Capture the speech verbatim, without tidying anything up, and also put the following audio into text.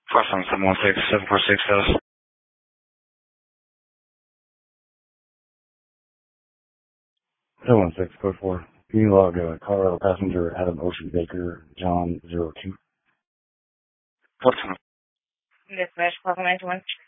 Four seven seven one six seven four six status. Seven one six code four. Can you log a Colorado passenger Adam Ocean Baker John zero two? Four seven. Dispatch, call nine one.